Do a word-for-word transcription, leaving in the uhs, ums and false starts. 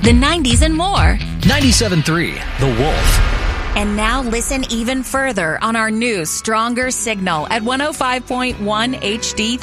the nineties, and more. ninety-seven point three The Wolf. And now listen even further on our new Stronger signal at one oh five point one H D